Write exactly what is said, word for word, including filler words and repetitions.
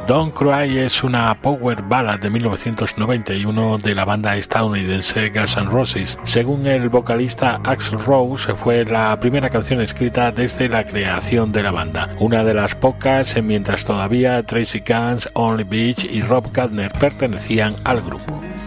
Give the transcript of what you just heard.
Don't Cry es una power ballad de mil novecientos noventa y uno de la banda estadounidense Guns N' Roses. Según el vocalista Axl Rose, fue la primera canción escrita desde la creación de la banda, una de las pocas mientras todavía Tracy Guns, Only Beach y Rob Gardner pertenecían al grupo.